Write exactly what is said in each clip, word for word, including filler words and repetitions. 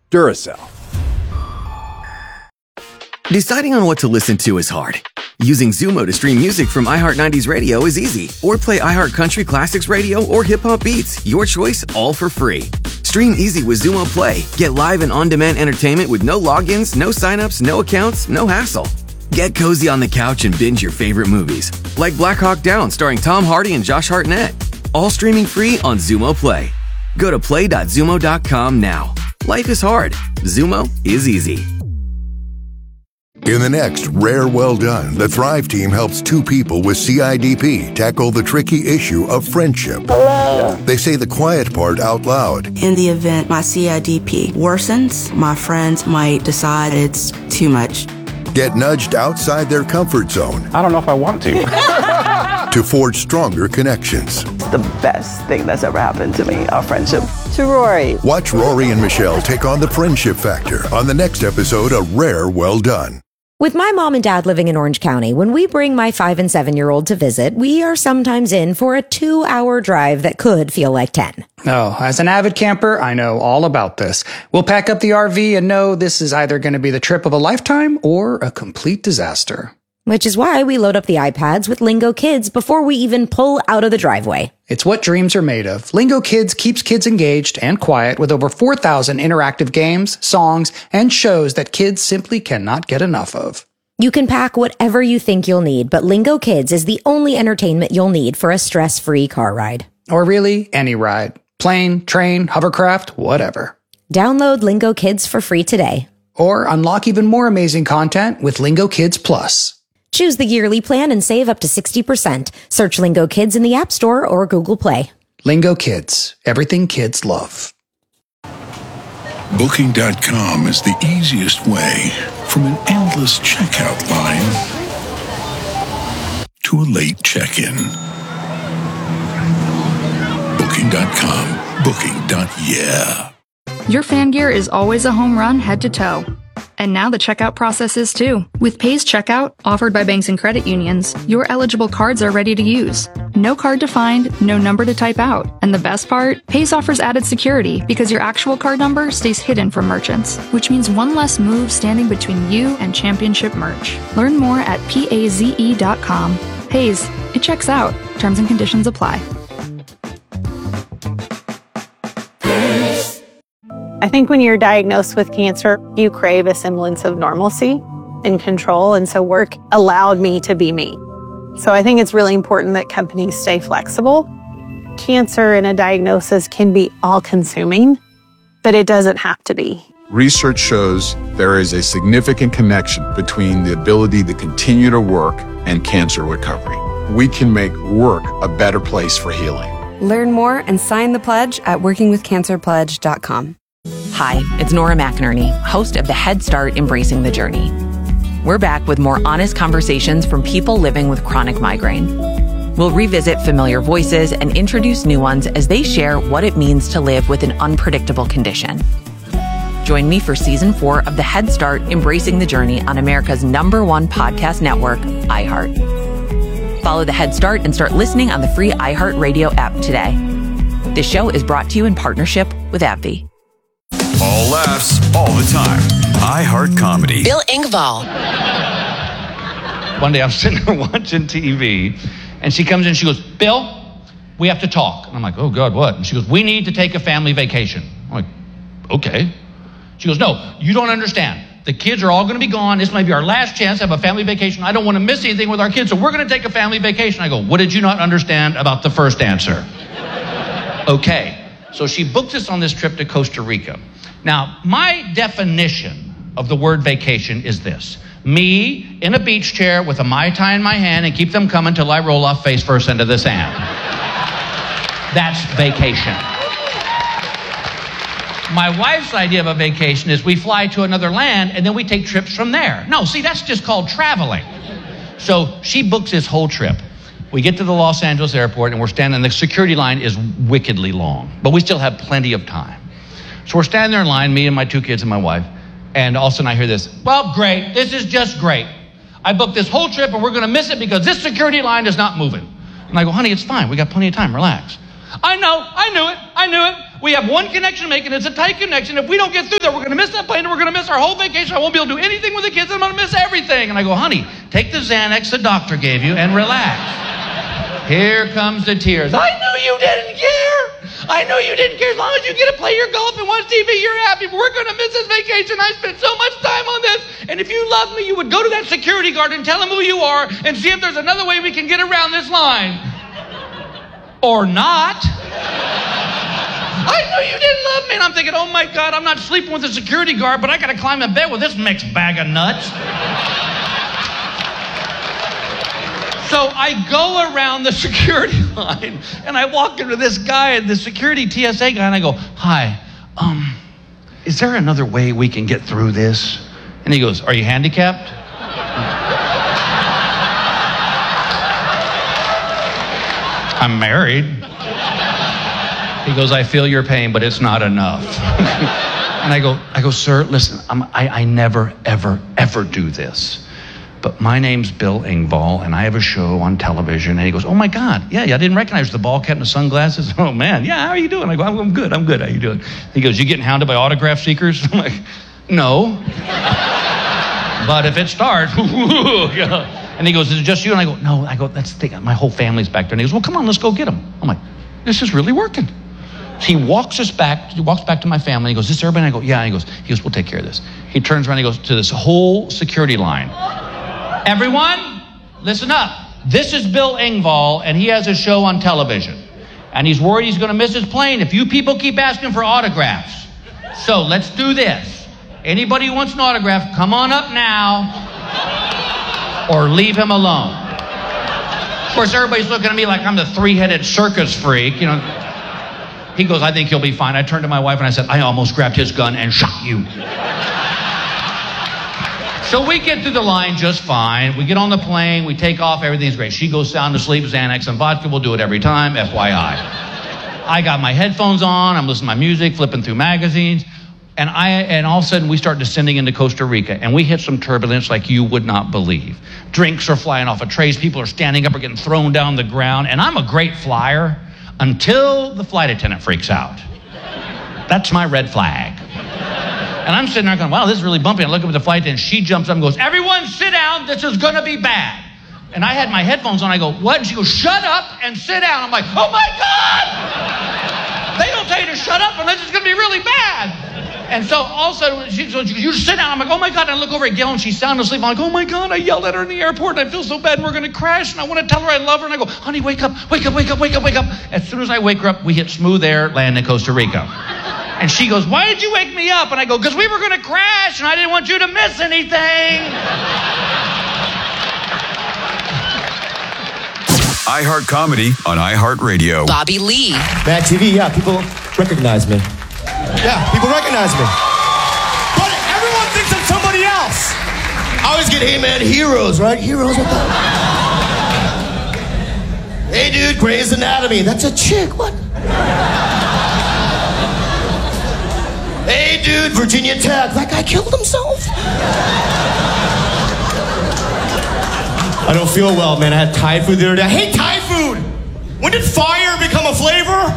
Duracell. Deciding on what to listen to is hard. Using Zumo to stream music from iHeart nineties Radio is easy. Or play iHeart Country Classics Radio or Hip Hop Beats. Your choice, all for free. Stream easy with Zumo Play. Get live and on-demand entertainment with no logins, no signups, no accounts, no hassle. Get cozy on the couch and binge your favorite movies, like Black Hawk Down starring Tom Hardy and Josh Hartnett. All streaming free on Zumo Play. Go to play dot zumo dot com now. Life is hard. Zumo is easy. In the next Rare Well Done, the Thrive team helps two people with C I D P tackle the tricky issue of friendship. Hello. They say the quiet part out loud. In the event my C I D P worsens, my friends might decide it's too much. Get nudged outside their comfort zone. I don't know if I want to. To forge stronger connections. The best thing that's ever happened to me, our friendship. To Rory. Watch Rory and Michelle take on the friendship factor on the next episode of Rare Well Done. With my mom and dad living in Orange County, when we bring my five and seven year old to visit, we are sometimes in for a two hour drive that could feel like ten. Oh, as an avid camper, I know all about this. We'll pack up the R V and know this is either going to be the trip of a lifetime or a complete disaster. Which is why we load up the iPads with Lingo Kids before we even pull out of the driveway. It's what dreams are made of. Lingo Kids keeps kids engaged and quiet with over four thousand interactive games, songs, and shows that kids simply cannot get enough of. You can pack whatever you think you'll need, but Lingo Kids is the only entertainment you'll need for a stress-free car ride. Or really, any ride. Plane, train, hovercraft, whatever. Download Lingo Kids for free today. Or unlock even more amazing content with Lingo Kids Plus. Choose the yearly plan and save up to sixty percent. Search Lingo Kids in the App Store or Google Play. Lingo Kids. Everything kids love. Booking dot com is the easiest way from an endless checkout line to a late check-in. Booking dot com. Booking. Yeah. Your fan gear is always a home run head to toe. And now the checkout process is too. With Pays Checkout, offered by banks and credit unions, your eligible cards are ready to use. No card to find, no number to type out. And the best part? Pays offers added security because your actual card number stays hidden from merchants, which means one less move standing between you and championship merch. Learn more at paze dot com. Pays, it checks out. Terms and conditions apply. I think when you're diagnosed with cancer, you crave a semblance of normalcy and control, and so work allowed me to be me. So I think it's really important that companies stay flexible. Cancer and a diagnosis can be all-consuming, but it doesn't have to be. Research shows there is a significant connection between the ability to continue to work and cancer recovery. We can make work a better place for healing. Learn more and sign the pledge at working with cancer pledge dot com. Hi, it's Nora McInerney, host of the Head Start Embracing the Journey. We're back with more honest conversations from people living with chronic migraine. We'll revisit familiar voices and introduce new ones as they share what it means to live with an unpredictable condition. Join me for season four of the Head Start Embracing the Journey on America's number one podcast network, iHeart. Follow the Head Start and start listening on the free iHeartRadio app today. This show is brought to you in partnership with AbbVie. All laughs, all the time. iHeart Comedy. Bill Engvall. One day I'm sitting there watching T V, and she comes in, she goes, Bill, we have to talk. And I'm like, oh God, what? And she goes, we need to take a family vacation. I'm like, okay. She goes, no, you don't understand. The kids are all going to be gone. This might be our last chance to have a family vacation. I don't want to miss anything with our kids, so we're going to take a family vacation. I go, what did you not understand about the first answer? Okay. So she booked us on this trip to Costa Rica. Now, my definition of the word vacation is this. Me in a beach chair with a Mai Tai in my hand and keep them coming till I roll off face first into the sand. That's vacation. My wife's idea of a vacation is we fly to another land and then we take trips from there. No, see, that's just called traveling. So she books this whole trip. We get to the Los Angeles airport and we're standing, the security line is wickedly long, but we still have plenty of time. So we're standing there in line, me and my two kids and my wife, and all of a sudden I hear this, well, great, this is just great. I booked this whole trip and we're going to miss it because this security line is not moving. And I go, honey, it's fine. We got plenty of time. Relax. I know, I knew it, I knew it. We have one connection to make, and it's a tight connection. If we don't get through there, we're going to miss that plane, and we're going to miss our whole vacation. I won't be able to do anything with the kids. I'm going to miss everything. And I go, honey, take the Xanax the doctor gave you and relax. Here comes the tears. I knew you didn't care. I know you didn't care. As long as you get to play your golf and watch T V, you're happy. But we're going to miss this vacation. I spent so much time on this. And if you loved me, you would go to that security guard and tell him who you are and see if there's another way we can get around this line. Or not. I know you didn't love me. And I'm thinking, oh my God, I'm not sleeping with a security guard, but I got to climb in bed with this mixed bag of nuts. So I go around the security line and I walk into this guy, the security T S A guy, and I go, hi, um, is there another way we can get through this? And he goes, are you handicapped? I'm married. He goes, I feel your pain, but it's not enough. And I go, I go, sir, listen, I'm, I, I never, ever, ever do this. But my name's Bill Engvall, and I have a show on television. And he goes, oh my God, yeah, yeah, I didn't recognize the ball cap and the sunglasses. Oh man, yeah, how are you doing? I go, I'm, I'm good, I'm good, how you doing? He goes, you getting hounded by autograph seekers? I'm like, no. But if it starts, and he goes, is it just you? And I go, no, I go, that's the thing, my whole family's back there. And he goes, well, come on, let's go get him. I'm like, this is really working. He walks us back, he walks back to my family. He goes, is this everybody? And I go, yeah. And he goes, he goes, we'll take care of this. He turns around, he goes to this whole security line. Everyone, listen up. This is Bill Engvall, and he has a show on television. And he's worried he's going to miss his plane if you people keep asking for autographs. So let's do this. Anybody who wants an autograph, come on up now or leave him alone. Of course, everybody's looking at me like I'm the three-headed circus freak, you know. He goes, I think he'll be fine. I turned to my wife and I said, I almost grabbed his gun and shot you. So we get through the line just fine. We get on the plane, we take off, everything's great. She goes sound asleep, Xanax and vodka, we'll do it every time, F Y I. I got my headphones on, I'm listening to my music, flipping through magazines, and I and all of a sudden we start descending into Costa Rica, and we hit some turbulence like you would not believe. Drinks are flying off of trays, people are standing up or getting thrown down the ground, and I'm a great flyer until the flight attendant freaks out. That's my red flag. And I'm sitting there going, wow, this is really bumpy. I look up at the flight attendant, she jumps up and goes, everyone sit down, this is gonna be bad. And I had my headphones on, I go, what? And she goes, shut up and sit down. I'm like, oh my God! They don't tell you to shut up unless it's gonna be really bad. And so all of a sudden, she goes, you just sit down. I'm like, oh my God. And I look over at Gail and she's sound asleep. I'm like, oh my God, I yelled at her in the airport and I feel so bad and we're gonna crash and I wanna tell her I love her. And I go, honey, wake up, wake up, wake up, wake up, wake up. As soon as I wake her up, we hit smooth air, land in Costa Rica. And she goes, why did you wake me up? And I go, because we were going to crash and I didn't want you to miss anything. iHeart Comedy on iHeartRadio. Bobby Lee. Mad T V, yeah, people recognize me. Yeah, people recognize me. But everyone thinks I'm somebody else. I always get, hey man, heroes, right? Heroes, what the? Hey dude, Grey's Anatomy. That's a chick, what? Hey, dude, Virginia Tech. That guy killed himself. I don't feel well, man. I had Thai food the other day. I hate Thai food. When did fire become a flavor?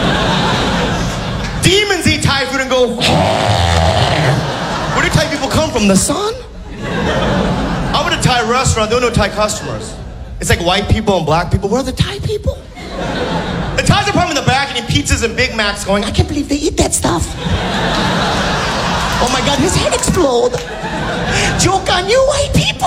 Demons eat Thai food and go... Where do Thai people come from? The sun? I'm at a Thai restaurant. There are no Thai customers. It's like white people and black people. Where are the Thai people? The Thais are probably in the back eating pizzas and Big Macs going, I can't believe they eat that stuff. Oh my God, his head explode. Joke on you, white people.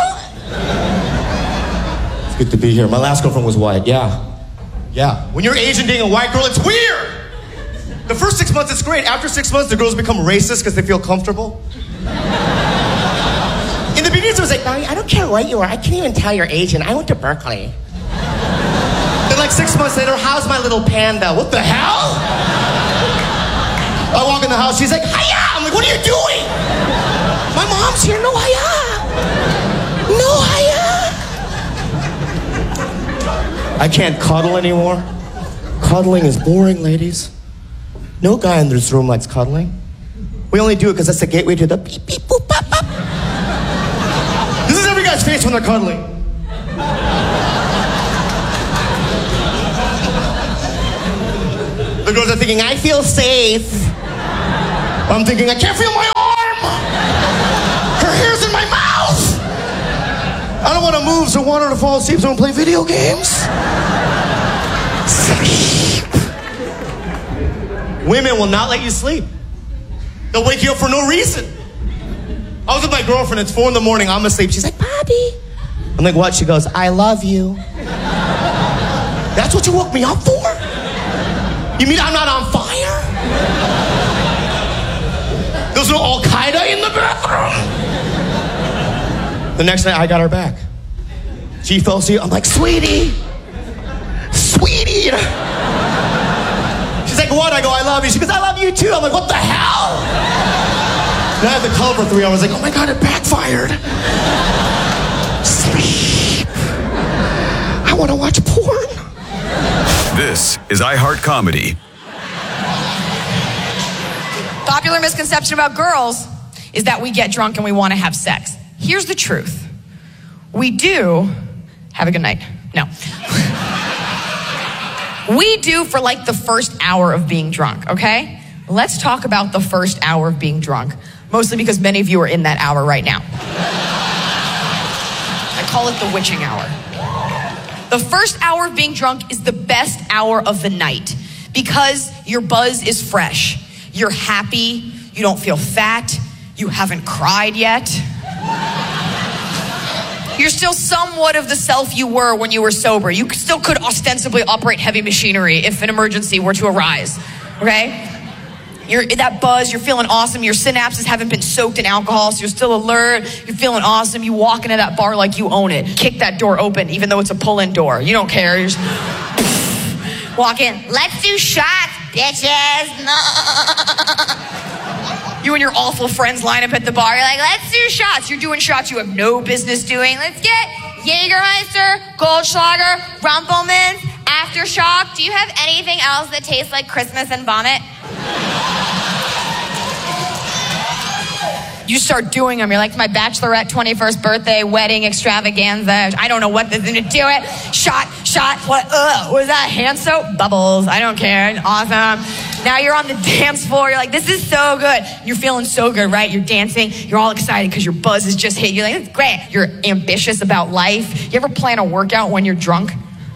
It's good to be here. My last girlfriend was white, yeah. Yeah. When you're Asian dating a white girl, it's weird. The first six months, it's great. After six months, the girls become racist because they feel comfortable. In the beginning, it was like, I don't care what you are. I can't even tell you're Asian. I went to Berkeley. Then like six months later, how's my little panda? What the hell? I walk in the house, she's like, hiya! I'm like, what are you doing? My mom's here, no hiya! No hiya! I can't cuddle anymore. Cuddling is boring, ladies. No guy in this room likes cuddling. We only do it because that's the gateway to the beep, beep, boop, bop, bop. This is every guy's face when they're cuddling. The girls are thinking, I feel safe. I'm thinking, I can't feel my arm. Her hair's in my mouth. I don't want to move, so I want her to fall asleep so I don't play video games. Sleep. Women will not let you sleep. They'll wake you up for no reason. I was with my girlfriend, it's four in the morning, I'm asleep. She's like, Bobby. I'm like, what? She goes, I love you. That's what you woke me up for? You mean I'm not on fire? There's no Al-Qaeda in the bathroom. The next night, I got her back. She fell asleep. I'm like, sweetie. Sweetie. She's like, what? I go, I love you. She goes, I love you too. I'm like, what the hell? Then I had to call her for three hours. Like, oh my God, it backfired. Sleep. I want to watch porn. This is iHeart Comedy. Popular misconception about girls is that we get drunk and we want to have sex. Here's the truth. We do. Have a good night. No. We do for like the first hour of being drunk, okay? Let's talk about the first hour of being drunk. Mostly because many of you are in that hour right now. I call it the witching hour. The first hour of being drunk is the best hour of the night because your buzz is fresh. You're happy. You don't feel fat. You haven't cried yet. You're still somewhat of the self you were when you were sober. You still could ostensibly operate heavy machinery if an emergency were to arise, okay? You're that buzz, you're feeling awesome. Your synapses haven't been soaked in alcohol, so you're still alert. You're feeling awesome. You walk into that bar like you own it. Kick that door open, even though it's a pull-in door. You don't care. You're just walk in. Let's do shots, bitches. No. You and your awful friends line up at the bar. You're like, let's do shots. You're doing shots you have no business doing. Let's get Jägermeister, Goldschlager, Rumpelmans, Aftershock. Do you have anything else that tastes like Christmas and vomit? You start doing them. You're like, my bachelorette twenty-first birthday wedding extravaganza. I don't know what this is to do it. Shot, shot, what, ugh, was that? Hand soap? Bubbles. I don't care. Awesome. Now you're on the dance floor. You're like, this is so good. You're feeling so good, right? You're dancing. You're all excited because your buzz has just hit. You're like, that's great. You're ambitious about life. You ever plan a workout when you're drunk?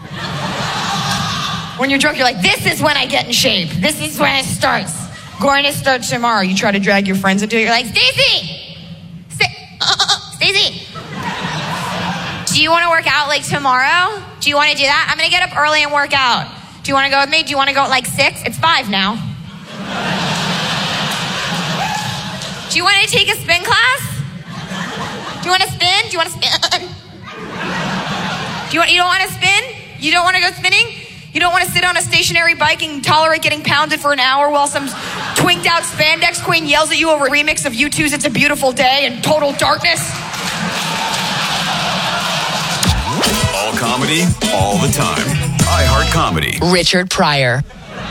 When you're drunk, you're like, this is when I get in shape. This is when it starts. Going to start tomorrow. You try to drag your friends into it. You're like, Stacy! St- uh, Stacy! Do you want to work out like tomorrow? Do you want to do that? I'm going to get up early and work out. Do you want to go with me? Do you want to go at like six? It's five now. Do you want to take a spin class? Do you want to spin? Do you want to spin? Do you want, you don't want to spin? You don't want to go spinning? You don't want to sit on a stationary bike and tolerate getting pounded for an hour while some twinked out spandex queen yells at you over a remix of U two's It's a Beautiful Day in total darkness? All comedy, all the time. iHeart Comedy. Richard Pryor.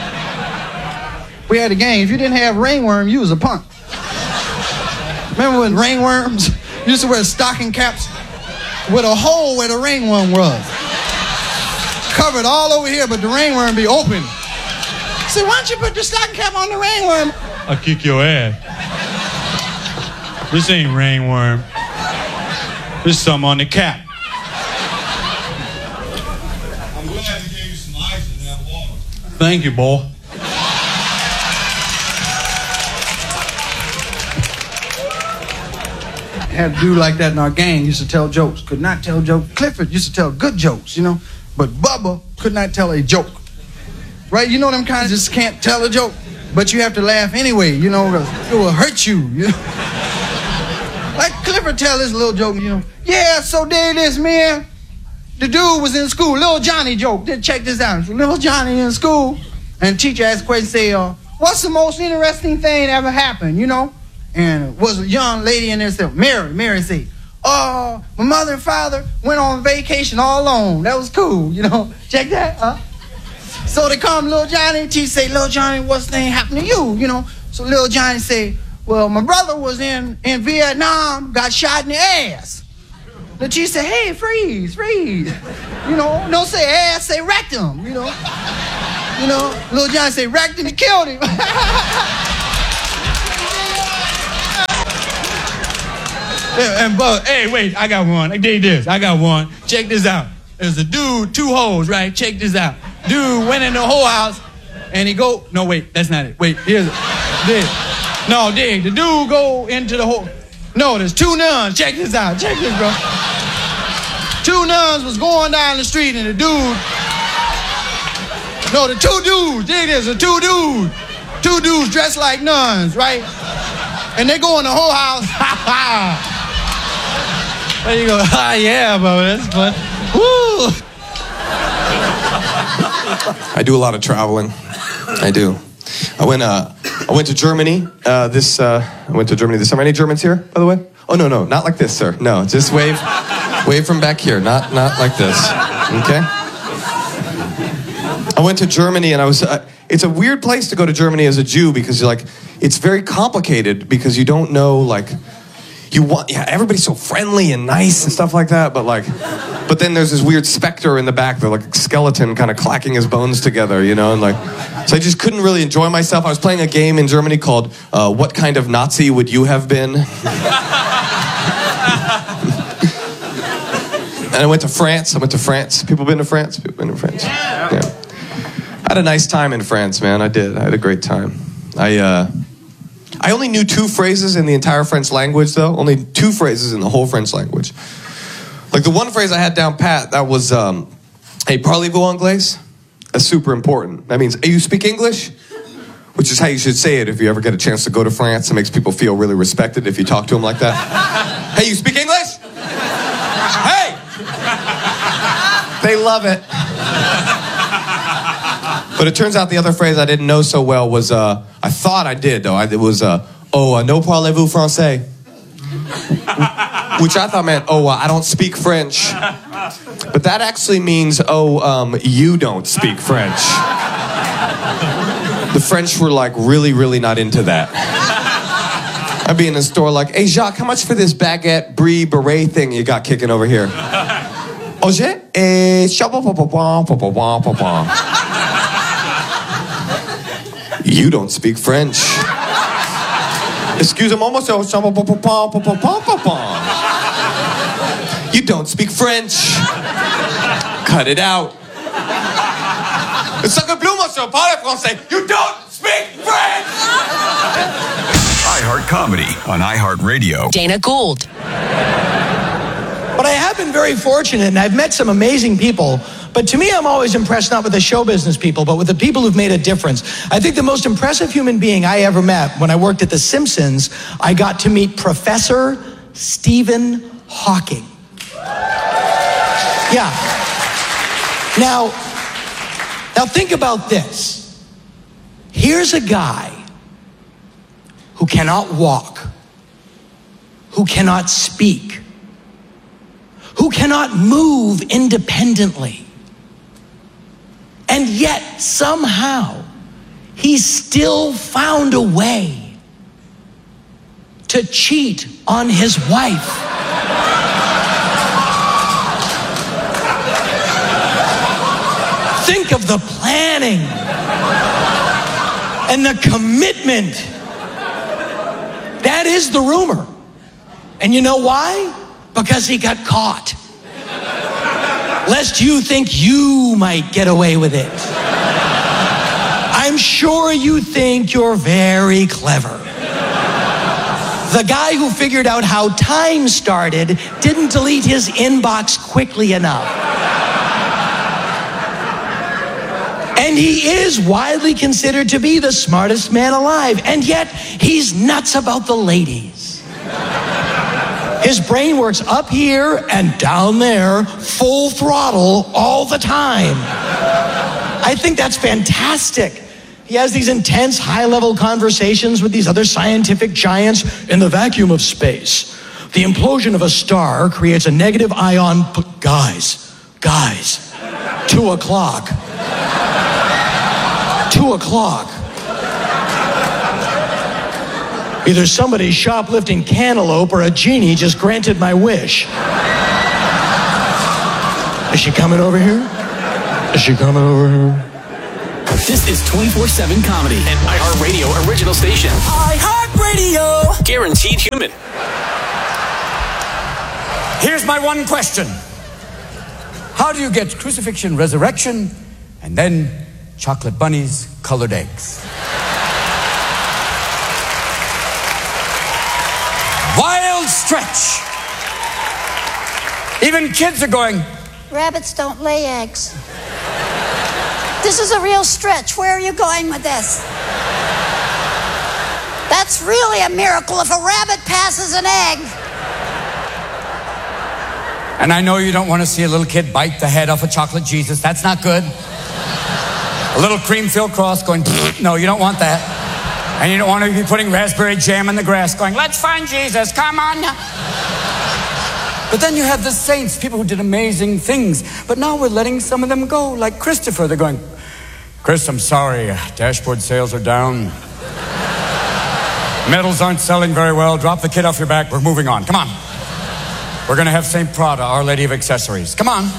We had a gang. If you didn't have ringworm, you was a punk. Remember when ringworms used to wear stocking caps with a hole where the ringworm was? Covered all over here, but the ringworm be open. So why don't you put the stocking cap on the ringworm? I'll kick your ass. This ain't ringworm. There's something on the cap. I'm glad you gave you some ice in that water. Thank you, boy. Had a dude like that in our gang, used to tell jokes, could not tell jokes. Clifford used to tell good jokes, you know, but Bubba could not tell a joke. Right? You know them kind of just can't tell a joke, but you have to laugh anyway, you know, it will hurt you, you know. Like Clifford tell this little joke, you know, yeah, so there it is, man. The dude was in school, little Johnny joke. Then check this out. Little Johnny in school, and teacher asked a question, say, uh, what's the most interesting thing that ever happened, you know? And it was a young lady in there said, Mary, Mary said, oh, my mother and father went on vacation all alone. That was cool, you know. Check that, huh? So they come little Johnny, and teacher say, little Johnny, what's the thing happened to you, you know? So little Johnny say, well, my brother was in, in Vietnam, got shot in the ass. The teacher said, hey, freeze, freeze. You know, don't say ass, say rectum, you know. You know, Lil John say, racked him, he killed him. Yeah, and but hey, wait, I got one. I did this. I got one. Check this out. There's a dude, two hoes, right? Check this out. Dude went in the whole house, and he go. No, wait, that's not it. Wait, here's it. Dig. No, dig. The dude go into the whole. No, there's two nuns. Check this out. Check this, bro. Two nuns was going down the street, and the dude. No, the two dudes. Dig this. The two dudes. Two dudes dressed like nuns, right? And they go in the whole house. Ha ha. There you go. Ah, yeah, bro, that's fun. Woo! I do a lot of traveling. I do. I went. Uh, I went to Germany. Uh, this. Uh, I went to Germany this summer. Any Germans here, by the way? Oh no, no, not like this, sir. No, just wave, wave from back here. Not, not like this. Okay. I went to Germany, and I was. Uh, it's a weird place to go to Germany as a Jew because you're like, it's very complicated because you don't know like. You want, yeah, everybody's so friendly and nice and stuff like that, but like, but then there's this weird specter in the back, they're like a skeleton kind of clacking his bones together, you know, and like, so I just couldn't really enjoy myself. I was playing a game in Germany called, uh, What Kind of Nazi Would You Have Been? And I went to France, I went to France. People been to France? People been to France? Yeah. I had a nice time in France, man, I did. I had a great time. I, uh, I only knew two phrases in the entire French language, though. Only two phrases in the whole French language. Like the one phrase I had down pat, that was, um, hey, parlez-vous anglais? That's super important. That means, hey, you speak English? Which is how you should say it if you ever get a chance to go to France. It makes people feel really respected if you talk to them like that. Hey, you speak English? Hey! They love it. But it turns out the other phrase I didn't know so well was, uh, I thought I did, though. I, it was, uh, oh, uh, no parlez-vous français? Which I thought meant, oh, uh, I don't speak French. But that actually means, oh, um, you don't speak French. The French were, like, really, really not into that. I'd be in a store like, hey, Jacques, how much for this baguette, brie, beret thing you got kicking over here? Oh, j'ai? Eh, you don't speak French. Excusez-moi, monsieur. You don't speak French. Cut it out. You don't speak French. iHeart Comedy on iHeartRadio. Dana Gould. But I have been very fortunate, and I've met some amazing people. But to me, I'm always impressed not with the show business people, but with the people who've made a difference. I think the most impressive human being I ever met when I worked at The Simpsons, I got to meet Professor Stephen Hawking. Yeah. Now, now think about this. Here's a guy who cannot walk, who cannot speak, who cannot move independently. And yet, somehow, he still found a way to cheat on his wife. Think of the planning and the commitment. That is the rumor. And you know why? Because he got caught. Lest you think you might get away with it. I'm sure you think you're very clever. The guy who figured out how time started didn't delete his inbox quickly enough. And he is widely considered to be the smartest man alive, and yet he's nuts about the ladies. His brain works up here and down there, full throttle all the time. I think that's fantastic. He has these intense, high-level conversations with these other scientific giants in the vacuum of space. The implosion of a star creates a negative ion. P- guys, guys, two o'clock. Two o'clock. Either somebody's shoplifting cantaloupe or a genie just granted my wish. Is she coming over here? Is she coming over here? This is twenty-four seven Comedy, an iHeartRadio original station. iHeartRadio. Guaranteed human. Here's my one question. How do you get crucifixion, resurrection, and then chocolate bunnies, colored eggs? Wild stretch. Even kids are going, rabbits don't lay eggs. This is a real stretch. Where are you going with this? That's really a miracle if a rabbit passes an egg. and I know you don't want to see a little kid bite the head off a chocolate Jesus. That's not good. A little cream-filled cross going, no, you don't want that. And you don't want to be putting raspberry jam in the grass going, let's find Jesus, come on now. But then you have the saints, people who did amazing things. But now we're letting some of them go, like Christopher. They're going, Chris, I'm sorry, dashboard sales are down. Medals aren't selling very well. Drop the kid off your back. We're moving on. Come on. We're going to have Saint Prada, Our Lady of Accessories. Come on.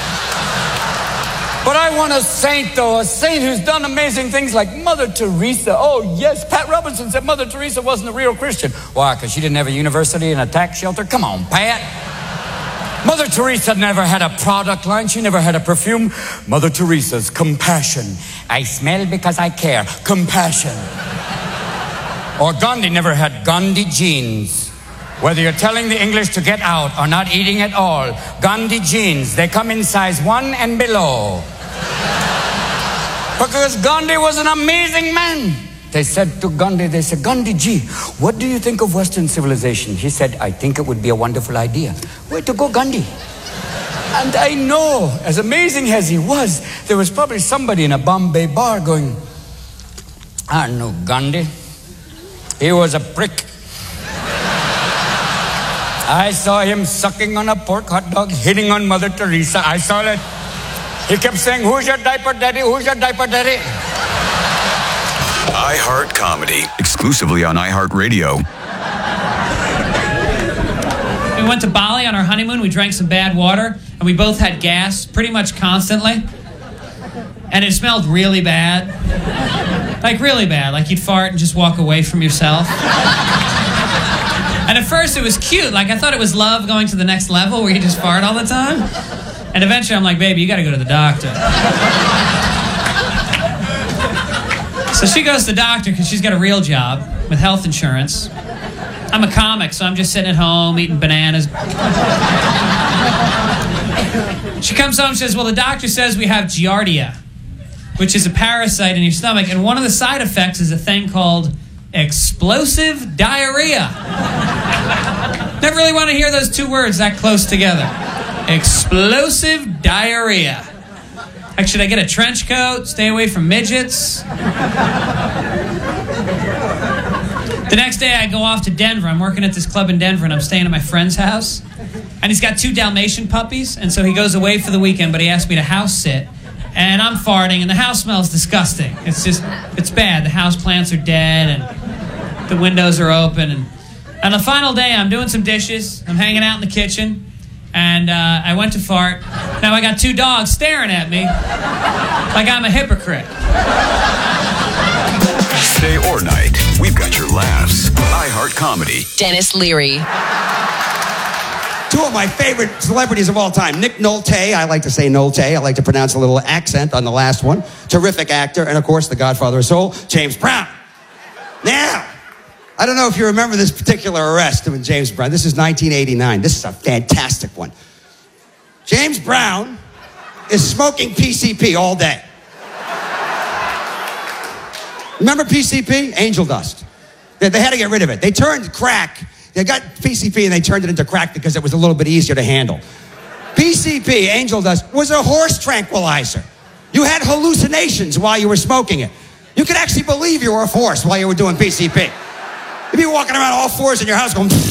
But I want a saint, though, a saint who's done amazing things like Mother Teresa. Oh, yes, Pat Robinson said Mother Teresa wasn't a real Christian. Why, because she didn't have a university and a tax shelter? Come on, Pat. Mother Teresa never had a product line. She never had a perfume. Mother Teresa's compassion. I smell because I care. Compassion. Or Gandhi never had Gandhi jeans. Whether you're telling the English to get out or not eating at all, Gandhi jeans, they come in size one and below. Because Gandhi was an amazing man. They said to Gandhi, they said, Gandhi ji, what do you think of Western civilization? He said, I think it would be a wonderful idea. Where to go, Gandhi? And I know, as amazing as he was, there was probably somebody in a Bombay bar going, I know Gandhi. He was a prick. I saw him sucking on a pork hot dog, hitting on Mother Teresa. I saw it. He kept saying, who's your diaper daddy? Who's your diaper daddy? iHeart Comedy, exclusively on iHeartRadio. We went to Bali on our honeymoon. We drank some bad water, and we both had gas pretty much constantly. And it smelled really bad. Like, really bad. Like, you'd fart and just walk away from yourself. And at first, it was cute. Like, I thought it was love going to the next level where you just fart all the time. And eventually, I'm like, baby, you gotta go to the doctor. So she goes to the doctor because she's got a real job with health insurance. I'm a comic, so I'm just sitting at home eating bananas. She comes home and says, well, the doctor says we have Giardia, which is a parasite in your stomach, and one of the side effects is a thing called explosive diarrhea. Never really want to hear those two words that close together. Explosive diarrhea. Like, should I get a trench coat? Stay away from midgets? The next day I go off to Denver. I'm working at this club in Denver, and I'm staying at my friend's house. And he's got two Dalmatian puppies, and so he goes away for the weekend, but he asked me to house sit. And I'm farting, and the house smells disgusting. It's just, it's bad. The house plants are dead, and the windows are open. And on the final day, I'm doing some dishes. I'm hanging out in the kitchen, and uh, I went to fart. Now I got two dogs staring at me like I'm a hypocrite. Day or night, we've got your laughs. iHeart Comedy. Dennis Leary. Two of my favorite celebrities of all time. Nick Nolte, I like to say Nolte. I like to pronounce a little accent on the last one. Terrific actor. And, of course, the Godfather of Soul, James Brown. Now, I don't know if you remember this particular arrest of James Brown. This is nineteen eighty-nine. This is a fantastic one. James Brown is smoking P C P all day. Remember P C P? Angel dust. They, they had to get rid of it. They turned crack. They got P C P and they turned it into crack because it was a little bit easier to handle. P C P, angel dust, was a horse tranquilizer. You had hallucinations while you were smoking it. You could actually believe you were a horse while you were doing P C P. You'd be walking around all fours in your house going,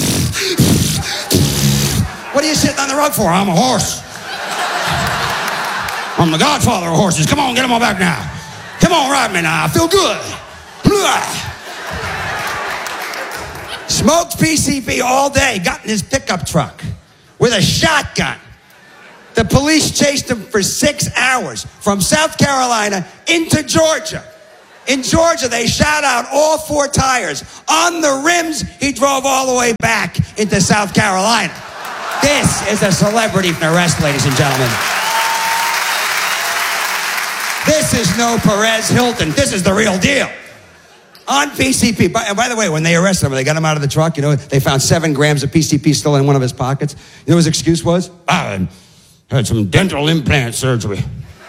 what are you sitting on the rug for? I'm a horse. I'm the godfather of horses. Come on, get them all back now. Come on, ride me now. I feel good. Smoked P C P all day, got in his pickup truck with a shotgun. The police chased him for six hours from South Carolina into Georgia. In Georgia, they shot out all four tires. On the rims, he drove all the way back into South Carolina. This is a celebrity arrest, ladies and gentlemen. This is no Perez Hilton. This is the real deal. On P C P. By, and by the way, when they arrested him, they got him out of the truck, you know, they found seven grams of P C P still in one of his pockets. You know what his excuse was? I had some dental implant surgery.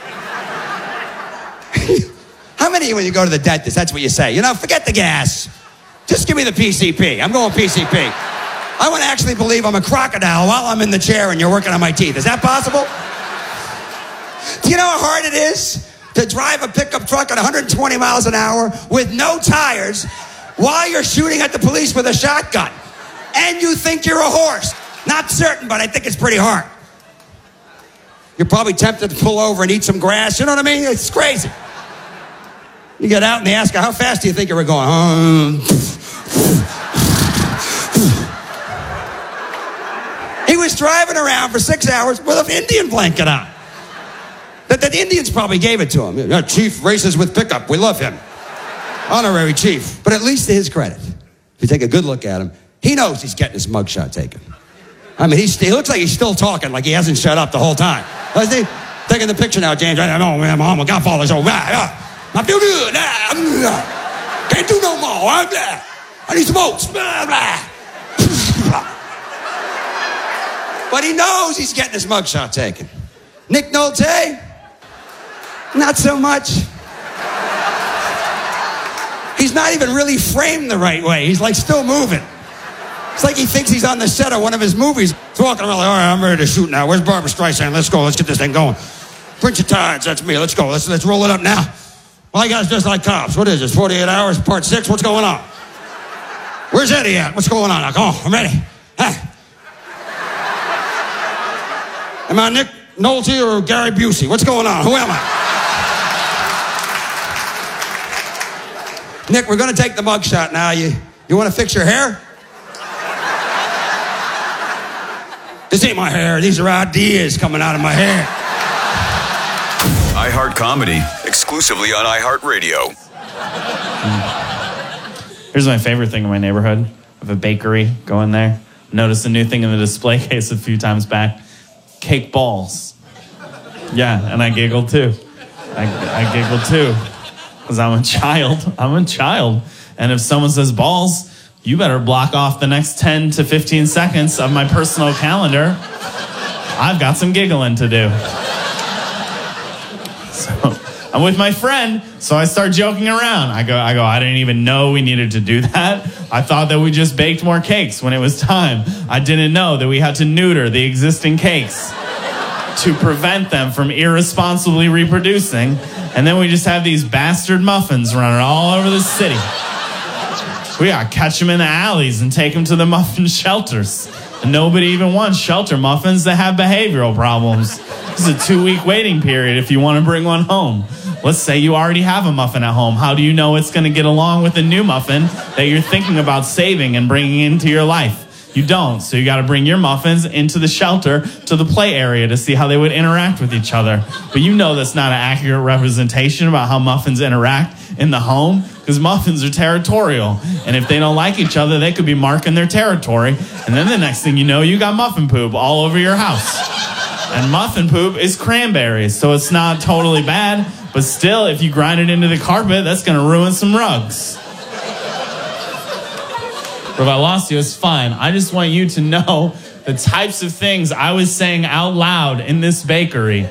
How many of you, when you go to the dentist, that's what you say? You know, forget the gas. Just give me the P C P. I'm going P C P. I want to actually believe I'm a crocodile while I'm in the chair and you're working on my teeth. Is that possible? Do you know how hard it is to drive a pickup truck at one hundred twenty miles an hour with no tires while you're shooting at the police with a shotgun? And you think you're a horse. Not certain, but I think it's pretty hard. You're probably tempted to pull over and eat some grass. You know what I mean? It's crazy. You get out and they ask you, how fast do you think you were going? Um, he was driving around for six hours with an Indian blanket on. That the Indians probably gave it to him. Yeah, Chief races with pickup. We love him. Honorary chief. But at least to his credit, if you take a good look at him, he knows he's getting his mugshot taken. I mean, he's, he looks like he's still talking, like he hasn't shut up the whole time. Doesn't he? Taking the picture now, James. I know, man, my Godfather's over. I feel good. Can't do no more. I need some oats. But he knows he's getting his mugshot taken. Nick Nolte, not so much. He's not even really framed the right way. He's like still moving. It's like he thinks he's on the set of one of his movies. He's walking around like, all right, I'm ready to shoot now. Where's Barbara Streisand? Let's go. Let's get this thing going. Print your tides. That's me. Let's go. Let's let's roll it up now. Well, you guys just like cops. What is this? forty-eight hours, part six? What's going on? Where's Eddie at? What's going on? Like, oh, I'm ready. Huh? Am I Nick Nolte or Gary Busey? What's going on? Who am I? Nick, we're going to take the mugshot now. You, you want to fix your hair? This ain't my hair. These are ideas coming out of my hair. iHeart Comedy, exclusively on iHeartRadio. Here's my favorite thing in my neighborhood. I have a bakery. Go in there. Noticed a new thing in the display case a few times back. Cake balls. Yeah, and I giggled too. I, I giggled too. Because I'm a child. I'm a child. And if someone says balls, you better block off the next ten to fifteen seconds of my personal calendar. I've got some giggling to do. So I'm with my friend, so I start joking around. I go, I go, I didn't even know we needed to do that. I thought that we just baked more cakes when it was time. I didn't know that we had to neuter the existing cakes to prevent them from irresponsibly reproducing. And then we just have these bastard muffins running all over the city. We gotta catch them in the alleys and take them to the muffin shelters. And nobody even wants shelter muffins that have behavioral problems. This is a two-week waiting period if you want to bring one home. Let's say you already have a muffin at home. How do you know it's going to get along with a new muffin that you're thinking about saving and bringing into your life? You don't. So you got to bring your muffins into the shelter to the play area to see how they would interact with each other. But you know that's not an accurate representation about how muffins interact in the home, because muffins are territorial. And if they don't like each other, they could be marking their territory. And then the next thing you know, you got muffin poop all over your house. And muffin poop is cranberries, so it's not totally bad. But still, if you grind it into the carpet, that's going to ruin some rugs. But if I lost you, it's fine. I just want you to know the types of things I was saying out loud in this bakery.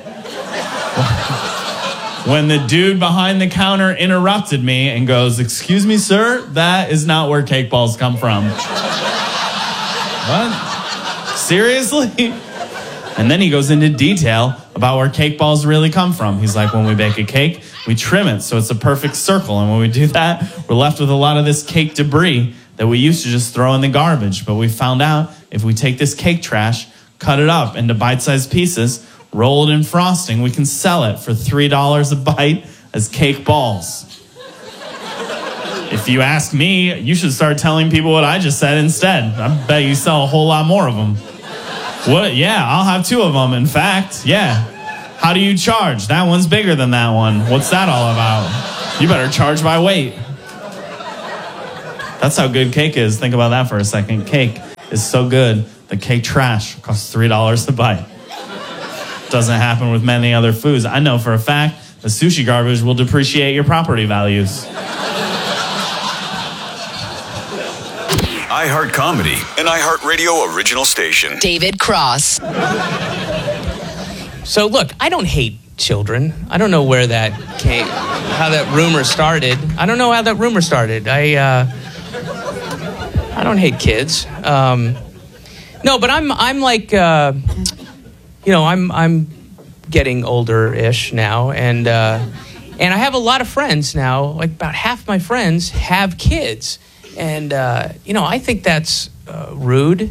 When the dude behind the counter interrupted me and goes, "Excuse me, sir, that is not where cake balls come from." What? Seriously? And then he goes into detail about where cake balls really come from. He's like, when we bake a cake, we trim it so it's a perfect circle. And when we do that, we're left with a lot of this cake debris that we used to just throw in the garbage. But we found out if we take this cake trash, cut it up into bite-sized pieces, roll it in frosting, we can sell it for three dollars a bite as cake balls. If you ask me, you should start telling people what I just said instead. I bet you sell a whole lot more of them. What? Yeah, I'll have two of them, in fact. Yeah. How do you charge? That one's bigger than that one. What's that all about? You better charge by weight. That's how good cake is. Think about that for a second. Cake is so good. The cake trash costs three dollars to buy. Doesn't happen with many other foods. I know for a fact the sushi garbage will depreciate your property values. iHeart Comedy, an iHeart Radio original station. David Cross. So look, I don't hate children. I don't know where that came, how that rumor started. I don't know how that rumor started. I, uh, I don't hate kids. Um, no, but I'm, I'm like, uh, you know, I'm, I'm getting older-ish now, and, uh, and I have a lot of friends now. Like about half my friends have kids, and uh, you know, I think that's uh, rude.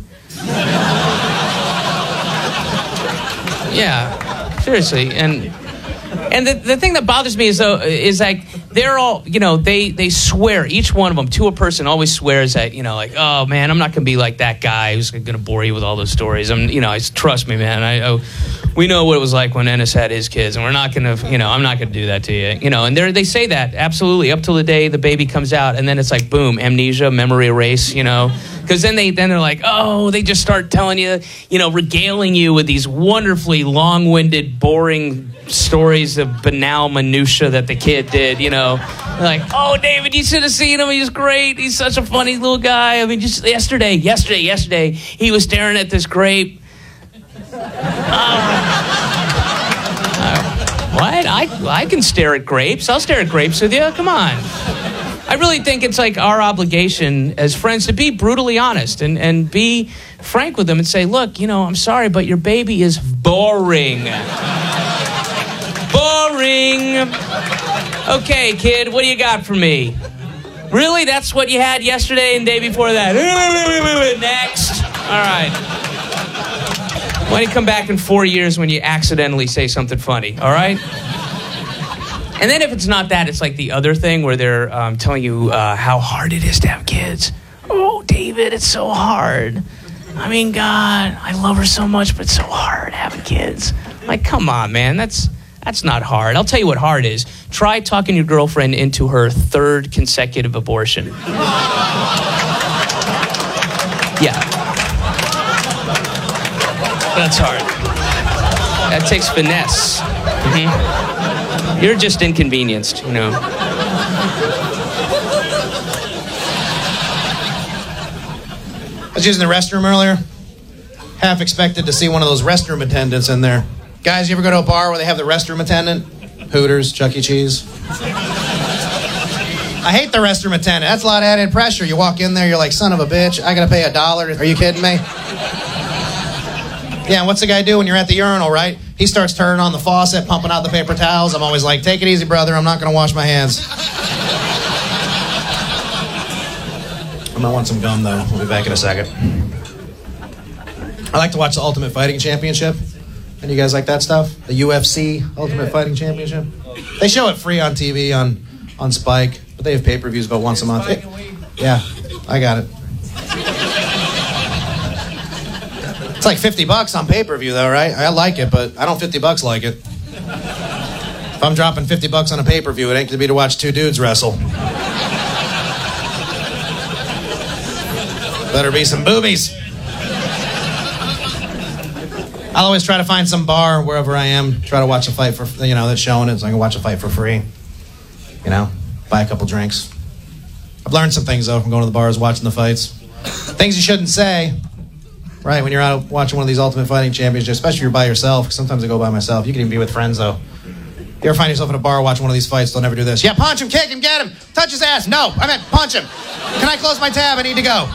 Yeah. Seriously, and and the, the thing that bothers me is though is like they're all, you know, they they swear, each one of them to a person always swears that, you know, like, oh man, I'm not gonna be like that guy who's gonna bore you with all those stories. I'm, you know, I, trust me, man. I, I we know what it was like when Ennis had his kids, and we're not gonna, you know, I'm not gonna do that to you, you know. And they they say that absolutely up till the day the baby comes out, and then it's like boom, amnesia, memory erase, you know. Because then they then they're like, oh, they just start telling you, you know, regaling you with these wonderfully long-winded, boring stories of banal minutia that the kid did, you know. They're like, oh, David, you should have seen him. He's great. He's such a funny little guy. I mean, just yesterday, yesterday, yesterday, he was staring at this grape. Uh, what? I I can stare at grapes. I'll stare at grapes with you. Come on. I really think it's like our obligation as friends to be brutally honest and, and be frank with them and say, look, you know, I'm sorry, but your baby is boring. Boring. Okay, kid, what do you got for me? Really? That's what you had yesterday and the day before that? Next. All right. Why don't you come back in four years when you accidentally say something funny, all right? And then if it's not that, it's like the other thing where they're um, telling you uh, how hard it is to have kids. Oh, David, it's so hard. I mean, God, I love her so much, but it's so hard having kids. Like, come on, man, that's that's not hard. I'll tell you what hard is. Try talking your girlfriend into her third consecutive abortion. Yeah. That's hard. That takes finesse. Mm-hmm. You're just inconvenienced, you know. I was using the restroom earlier. Half expected to see one of those restroom attendants in there. Guys, you ever go to a bar where they have the restroom attendant? Hooters, Chuck E. Cheese. I hate the restroom attendant. That's a lot of added pressure. You walk in there, you're like, son of a bitch, I gotta pay a dollar. Are you kidding me? Yeah, and what's the guy do when you're at the urinal, right? He starts turning on the faucet, pumping out the paper towels. I'm always like, take it easy, brother. I'm not going to wash my hands. I might want some gum, though. We'll be back in a second. I like to watch the Ultimate Fighting Championship. And you guys like that stuff? The U F C Ultimate Fighting Championship? They show it free on T V on, on Spike, but they have pay-per-views about once a month. It, yeah, I got it. It's like fifty bucks on pay-per-view, though, right? I like it, but I don't fifty bucks like it. If I'm dropping fifty bucks on a pay-per-view, it ain't gonna be to watch two dudes wrestle. Better be some boobies. I'll always try to find some bar wherever I am, try to watch a fight for, you know, that's showing it, so I can watch a fight for free. You know, buy a couple drinks. I've learned some things, though, from going to the bars, watching the fights. Things you shouldn't say. Right, when you're out watching one of these Ultimate Fighting Championships, especially if you're by yourself, because sometimes I go by myself. You can even be with friends, though. You ever find yourself in a bar watching one of these fights, don't ever do this. Yeah, punch him, kick him, get him, touch his ass. No, I meant punch him. Can I close my tab? I need to go.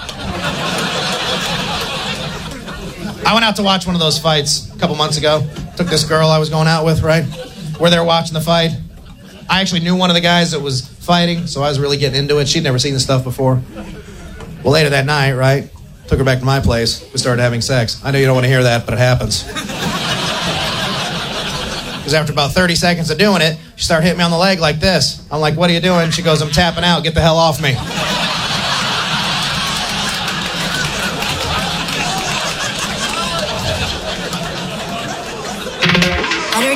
I went out to watch one of those fights a couple months ago. Took this girl I was going out with, right? We're there watching the fight. I actually knew one of the guys that was fighting, so I was really getting into it. She'd never seen this stuff before. Well, later that night, right? Took her back to my place. We started having sex. I know you don't want to hear that, but it happens. Because after about thirty seconds of doing it, she started hitting me on the leg like this. I'm like, what are you doing? She goes, I'm tapping out. Get the hell off me.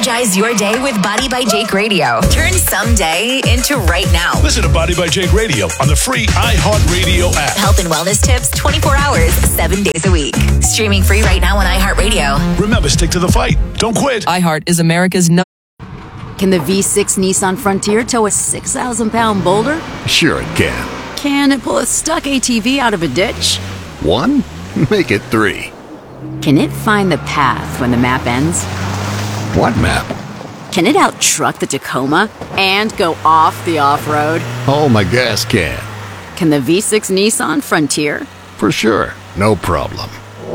Energize your day with Body by Jake Radio. Turn someday into right now. Listen to Body by Jake Radio on the free iHeartRadio app. Health and wellness tips twenty-four hours, seven days a week. Streaming free right now on iHeartRadio. Remember, stick to the fight. Don't quit. iHeart is America's no. Can the V six Nissan Frontier tow a six thousand pound boulder? Sure it can. Can it pull a stuck A T V out of a ditch? One? Make it three. Can it find the path when the map ends? What map? Can it out-truck the Tacoma and go off the off-road? Oh, my gas can. Can the V six Nissan Frontier? For sure. No problem.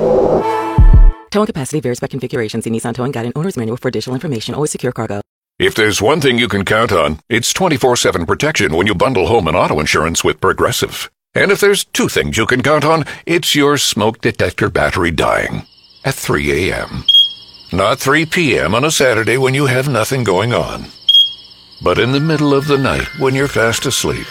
Towing capacity varies by configuration. See Nissan Towing Guide and Owner's Manual for additional information. Always secure cargo. If there's one thing you can count on, it's twenty-four seven protection when you bundle home and auto insurance with Progressive. And if there's two things you can count on, it's your smoke detector battery dying at three a.m. Not three p.m. on a Saturday when you have nothing going on, but in the middle of the night when you're fast asleep.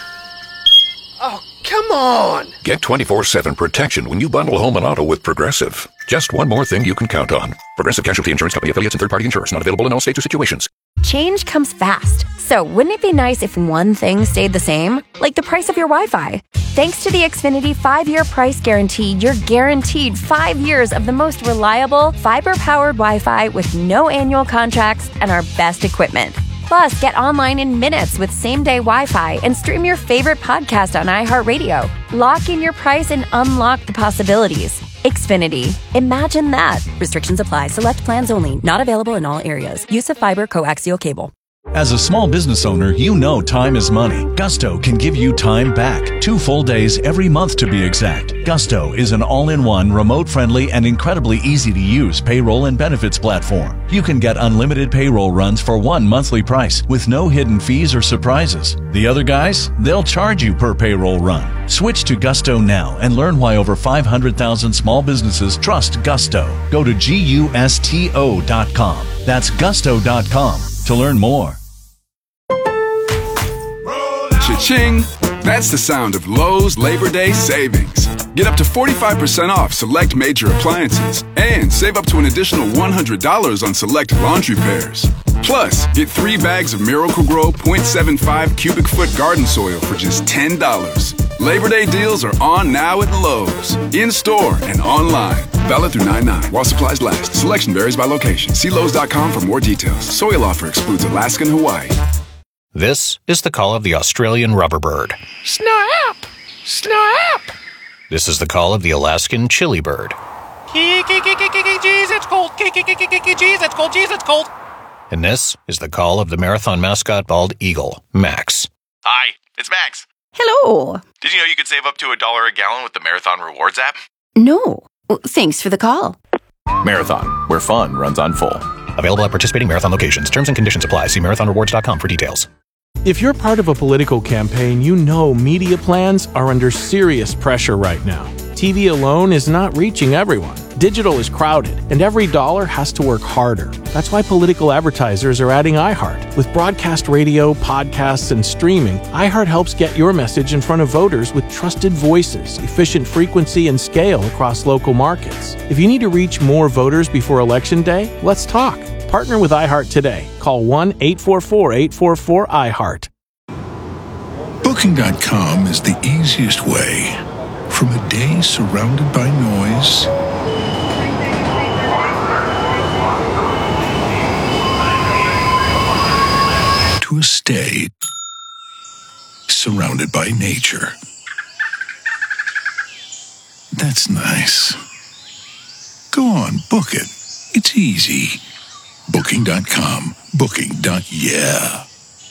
Oh, come on! Get twenty-four seven protection when you bundle home and auto with Progressive. Just one more thing you can count on. Progressive Casualty Insurance Company affiliates and third-party insurers. Not available in all states or situations. Change comes fast. So wouldn't it be nice if one thing stayed the same? Like the price of your Wi-Fi. Thanks to the Xfinity five-year price guarantee, you're guaranteed five years of the most reliable, fiber-powered Wi-Fi with no annual contracts and our best equipment. Plus, get online in minutes with same-day Wi-Fi and stream your favorite podcast on iHeartRadio. Lock in your price and unlock the possibilities. Xfinity. Imagine that. Restrictions apply. Select plans only. Not available in all areas. Use of fiber coaxial cable. As a small business owner, you know time is money. Gusto can give you time back. Two full days every month to be exact. Gusto is an all-in-one, remote-friendly, and incredibly easy-to-use payroll and benefits platform. You can get unlimited payroll runs for one monthly price with no hidden fees or surprises. The other guys, they'll charge you per payroll run. Switch to Gusto now and learn why over five hundred thousand small businesses trust Gusto. Go to gusto dot com. That's gusto dot com to learn more. Cha-ching! That's the sound of Lowe's Labor Day savings. Get up to forty-five percent off select major appliances and save up to an additional one hundred dollars on select laundry pairs. Plus, get three bags of Miracle-Gro point seven five cubic foot garden soil for just ten dollars. Labor Day deals are on now at Lowe's, in-store and online. Valid through nine nine while supplies last. Selection varies by location. See Lowe's dot com for more details. Soil offer excludes Alaska and Hawaii. This is the call of the Australian rubber bird. Snap! Snap! This is the call of the Alaskan chili bird. Jeez, it's cold. Jeez, it's cold. Jeez, it's cold. And this is the call of the marathon mascot bald eagle, Max. Hi, it's Max. Hello. Did you know you could save up to a dollar a gallon with the Marathon Rewards app? No. Well, thanks for the call. Marathon, where fun runs on full. Available at participating Marathon locations. Terms and conditions apply. See marathon rewards dot com for details. If you're part of a political campaign, you know media plans are under serious pressure right now. T V alone is not reaching everyone. Digital is crowded, and every dollar has to work harder. That's why political advertisers are adding iHeart. With broadcast radio, podcasts, and streaming, iHeart helps get your message in front of voters with trusted voices, efficient frequency, and scale across local markets. If you need to reach more voters before Election Day, let's talk. Partner with iHeart today. Call one eight four four, eight four four, iHeart. Booking dot com is the easiest way from a day surrounded by noise to a stay surrounded by nature. That's nice. Go on, book it. It's easy. Booking dot com. Booking. Yeah.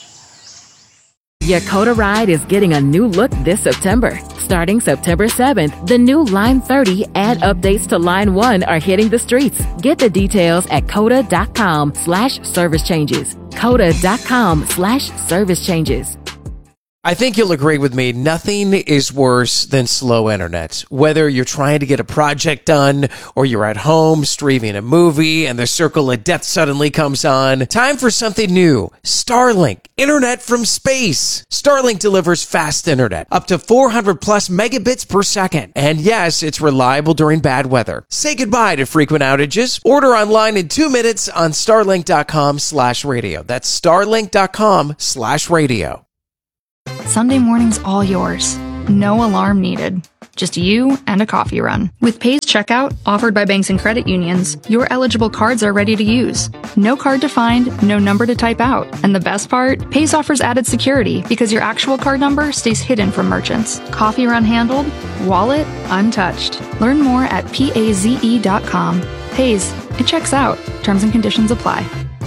Yakota Ride is getting a new look this September. Starting September seventh, the new Line thirty and updates to Line one are hitting the streets. Get the details at coda dot com slash service changes. coda dot com slash service changes. I think you'll agree with me. Nothing is worse than slow internet. Whether you're trying to get a project done or you're at home streaming a movie and the circle of death suddenly comes on. Time for something new. Starlink. Internet from space. Starlink delivers fast internet. Up to four hundred plus megabits per second. And yes, it's reliable during bad weather. Say goodbye to frequent outages. Order online in two minutes on starlink.com slash radio. That's starlink.com slash radio. Sunday morning's all yours. No alarm needed. Just you and a coffee run. With Pay's checkout, offered by banks and credit unions, your eligible cards are ready to use. No card to find, no number to type out. And the best part? Pay's offers added security because your actual card number stays hidden from merchants. Coffee run handled, wallet untouched. Learn more at paze dot com. Pay's, it checks out. Terms and conditions apply.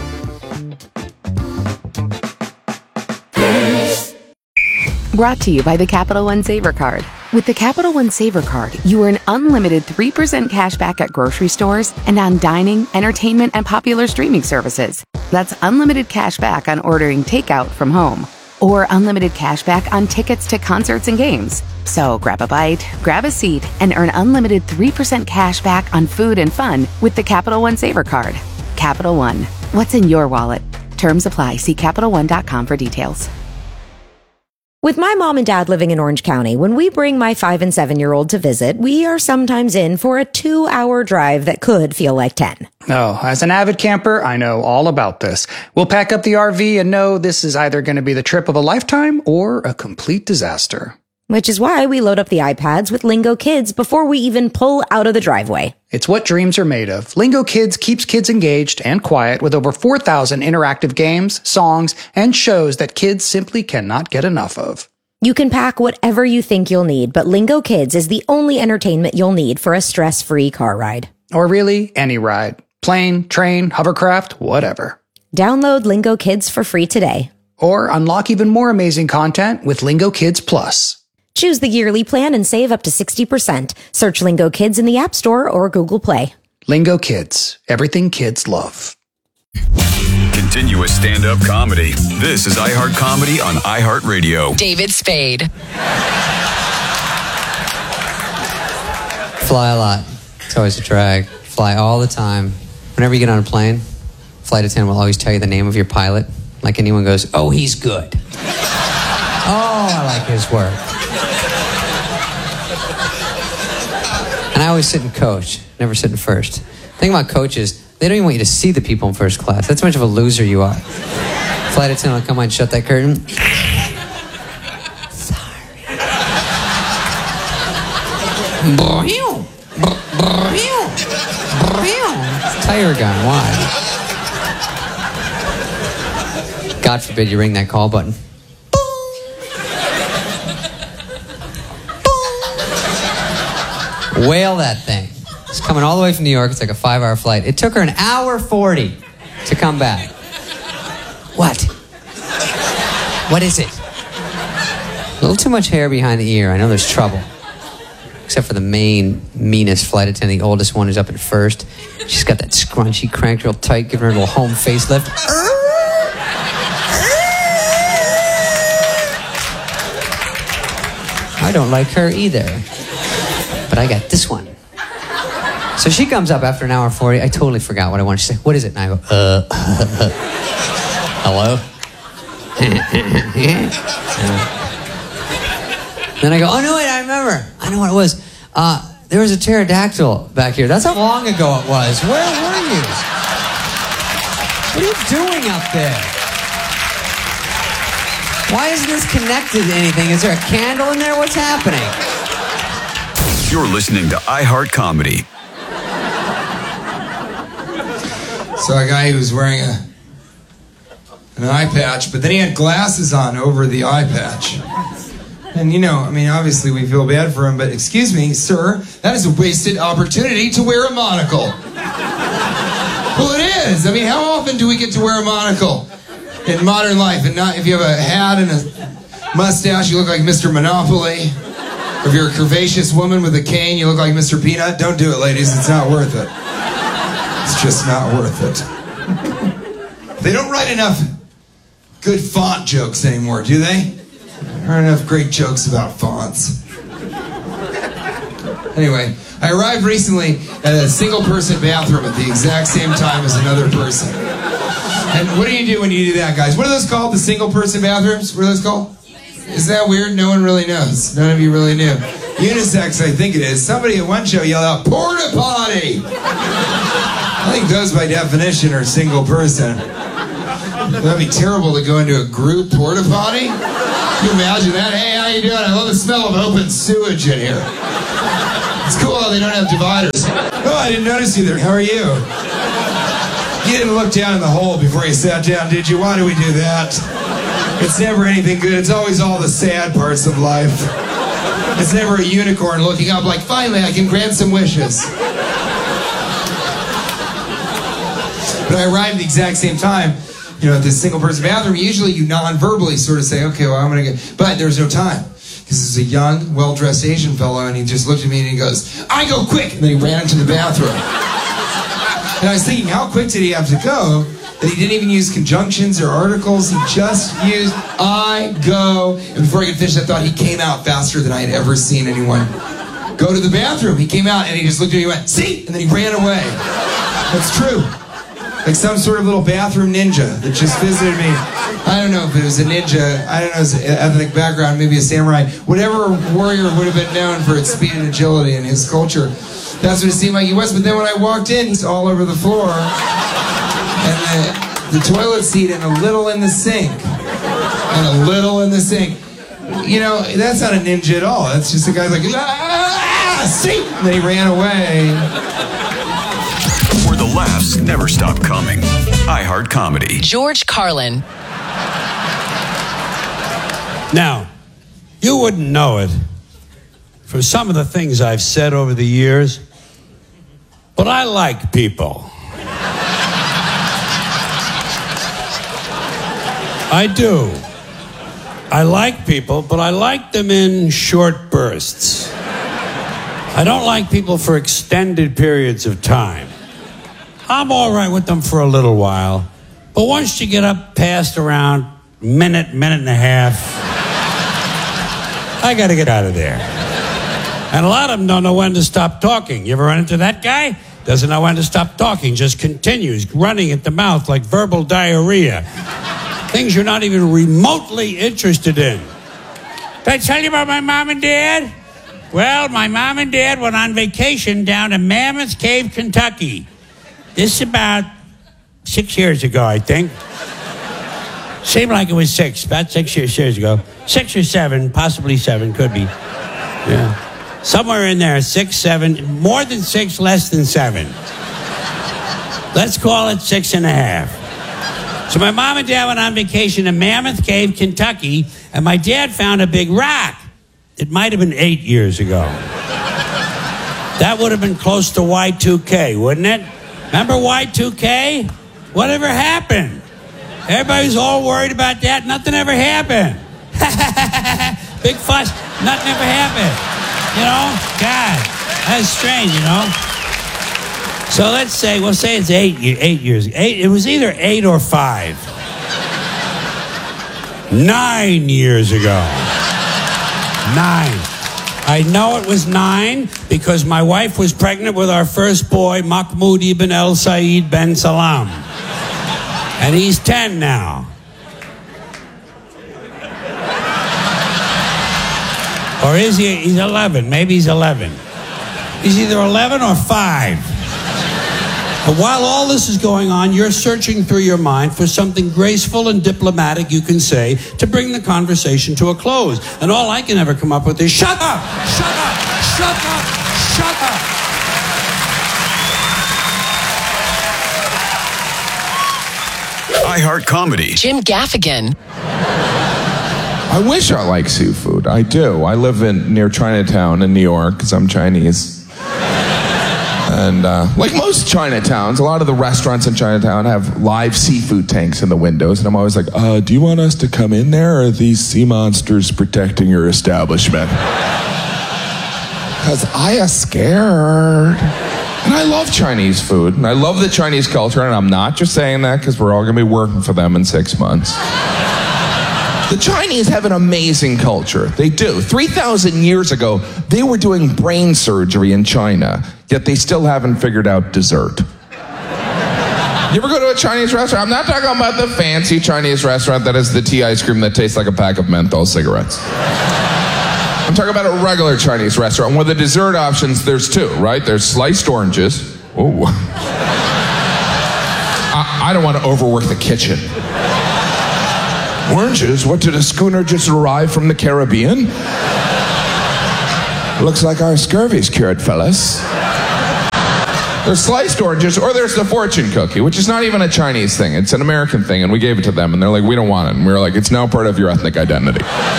Brought to you by the Capital One Saver Card. With the Capital One Saver Card, you earn unlimited three percent cash back at grocery stores and on dining, entertainment, and popular streaming services. That's unlimited cash back on ordering takeout from home. Or unlimited cash back on tickets to concerts and games. So grab a bite, grab a seat, and earn unlimited three percent cash back on food and fun with the Capital One Saver Card. Capital One. What's in your wallet? Terms apply. See Capital One dot com for details. With my mom and dad living in Orange County, when we bring my five and seven-year-old to visit, we are sometimes in for a two-hour drive that could feel like ten. Oh, as an avid camper, I know all about this. We'll pack up the R V and know this is either going to be the trip of a lifetime or a complete disaster. Which is why we load up the iPads with Lingo Kids before we even pull out of the driveway. It's what dreams are made of. Lingo Kids keeps kids engaged and quiet with over four thousand interactive games, songs, and shows that kids simply cannot get enough of. You can pack whatever you think you'll need, but Lingo Kids is the only entertainment you'll need for a stress-free car ride. Or really, any ride. Plane, train, hovercraft, whatever. Download Lingo Kids for free today. Or unlock even more amazing content with Lingo Kids Plus. Choose the yearly plan and save up to sixty percent. Search Lingo Kids in the App Store or Google Play. Lingo Kids. Everything kids love. Continuous stand-up comedy. This is iHeart Comedy on iHeartRadio. David Spade. Fly a lot. It's always a drag. Fly all the time. Whenever you get on a plane, flight attendant will always tell you the name of your pilot. Like anyone goes, oh, he's good. Oh, I like his work. And I always sit in coach, never sit in first. The thing about coach is, they don't even want you to see the people in first class. That's how much of a loser you are. Flight attendant will come on and shut that curtain. Sorry. It's a tire gun. Why? God forbid you ring that call button. Whale that thing. It's coming all the way from New York. It's like a five-hour flight. It took her an hour forty to come back. What? What is it? A little too much hair behind the ear. I know there's trouble. Except for the main, meanest flight attendant, the oldest one who's up at first. She's got that scrunchy cranked real tight, giving her a little home facelift. I don't like her either. But I got this one. So she comes up after an hour forty. I totally forgot what I wanted. She said, what is it? And I go, uh, hello? Then I go, oh, no, wait, I remember. I know what it was. Uh, there was a pterodactyl back here. That's how long ago it was. Where were you? What are you doing up there? Why isn't this connected to anything? Is there a candle in there? What's happening? You're listening to iHeart Comedy. Saw a guy who was wearing a an eye patch, but then he had glasses on over the eye patch. And you know, I mean, obviously we feel bad for him, but excuse me, sir, that is a wasted opportunity to wear a monocle. Well, it is. I mean, how often do we get to wear a monocle in modern life? And not if you have a hat and a mustache, you look like Mister Monopoly. Or if you're a curvaceous woman with a cane, you look like Mister Peanut. Don't do it, ladies. It's not worth it. It's just not worth it. They don't write enough good font jokes anymore, do they? There aren't enough great jokes about fonts. Anyway, I arrived recently at a single-person bathroom at the exact same time as another person. And what do you do when you do that, guys? What are those called, the single-person bathrooms? What are those called? Is that weird? No one really knows. None of you really knew. Unisex, I think it is. Somebody at one show yelled out, porta potty! I think those, by definition, are single-person. That'd be terrible to go into a group porta potty. Can you imagine that? Hey, how you doing? I love the smell of open sewage in here. It's cool how they don't have dividers. Oh, I didn't notice you there. How are you? You didn't look down in the hole before you sat down, did you? Why do we do that? It's never anything good. It's always all the sad parts of life. It's never a unicorn looking up like, finally, I can grant some wishes. But I arrived at the exact same time, you know, at this single-person bathroom. Usually you non-verbally sort of say, okay, well, I'm going to get... But there's no time. Because this is a young, well-dressed Asian fellow, and he just looked at me and he goes, I go quick! And then he ran into the bathroom. And I was thinking, how quick did he have to go that he didn't even use conjunctions or articles? He just used I go. And before I could finish that thought, he came out faster than I had ever seen anyone go to the bathroom. He came out and he just looked at me and went, see? And then he ran away. That's true. Like some sort of little bathroom ninja that just visited me. I don't know if it was a ninja. I don't know his ethnic background, maybe a samurai. Whatever warrior would have been known for its speed and agility in his culture. That's what it seemed like he was. But then when I walked in, he's all over the floor. And the, the toilet seat and a little in the sink. And a little in the sink. You know, that's not a ninja at all. That's just a guy like, ah, see? And then he ran away. Where the laughs never stop coming. iHeart Comedy. George Carlin. Now, you wouldn't know it for some of the things I've said over the years, but I like people. I do. I like people, but I like them in short bursts. I don't like people for extended periods of time. I'm all right with them for a little while, but once you get up past around minute, minute and a half, I got to get out of there. And a lot of them don't know when to stop talking. You ever run into that guy? Doesn't know when to stop talking, just continues running at the mouth like verbal diarrhea. Things you're not even remotely interested in. Did I tell you about my mom and dad? Well, my mom and dad went on vacation down to Mammoth Cave, Kentucky. This is about six years ago, I think. Seemed like it was six, about six years, years ago. Six or seven, possibly seven, could be. Yeah. Somewhere in there, six, seven, more than six, less than seven. Let's call it six and a half. So my mom and dad went on vacation in Mammoth Cave, Kentucky, and my dad found a big rock. It might have been eight years ago. That would have been close to Y two K, wouldn't it? Remember Y two K? Whatever happened? Everybody was all worried about that. Nothing ever happened. Big fuss. Nothing ever happened. You know? God, that's strange, you know? So let's say, we'll say it's eight, eight years. Eight, it was either eight or five. Nine years ago. Nine. I know it was nine because my wife was pregnant with our first boy, Mahmoud ibn El Said ben Salam. And he's ten now. Or is he? He's eleven. Maybe he's eleven. He's either eleven or five. But while all this is going on, you're searching through your mind for something graceful and diplomatic you can say to bring the conversation to a close. And all I can ever come up with is, shut up! Shut up! Shut up! Shut up! iHeart Comedy. Jim Gaffigan. I wish I liked seafood. I do. I live in near Chinatown in New York because I'm Chinese. And uh, like most Chinatowns, a lot of the restaurants in Chinatown have live seafood tanks in the windows. And I'm always like, uh, do you want us to come in there, or are these sea monsters protecting your establishment? Because I am scared. And I love Chinese food. And I love the Chinese culture. And I'm not just saying that because we're all going to be working for them in six months. The Chinese have an amazing culture. They do. three thousand years ago, they were doing brain surgery in China, yet they still haven't figured out dessert. You ever go to a Chinese restaurant? I'm not talking about the fancy Chinese restaurant that has the tea ice cream that tastes like a pack of menthol cigarettes. I'm talking about a regular Chinese restaurant where the dessert options, there's two, right? There's sliced oranges. Ooh. I, I don't want to overwork the kitchen. Oranges? What, did a schooner just arrive from the Caribbean? Looks like our scurvy's cured, fellas. There's sliced oranges, or there's the fortune cookie, which is not even a Chinese thing. It's an American thing, and we gave it to them, and they're like, we don't want it. And we were like, it's now part of your ethnic identity.